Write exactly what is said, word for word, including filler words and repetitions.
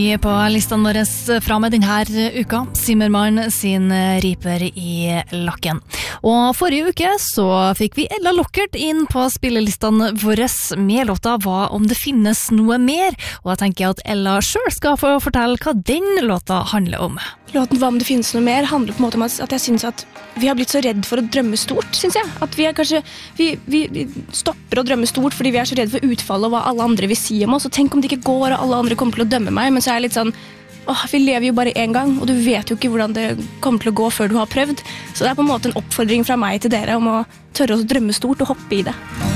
ny på listene våre fra med denne uka. Zimmermann sin Riper i lakken. Og forrige uke så fikk vi Ella Lockert inn på spillelistene våre med låta Hva om det finnes noe mer? Og jeg tenker at Ella selv skal få fortelle hva den låta handler om. Låten Hva om det finnes noe mer handler på en måte om at jeg synes at vi har blitt så redd for å drømme stort, synes jeg. At vi er kanskje, vi, vi, vi stopper å drømme stort fordi vi er så redd for utfallet og hva alle andre vil si om oss. Og tenk om det ikke går og alle andre kommer til å dømme meg, men så er jeg litt sånn, åh, vi lever jo bare en gang, og du vet jo ikke hvordan det kommer til å gå før du har prøvd. Så det er på en måte en oppfordring fra meg til dere om å tørre å drømme stort og hoppe i det.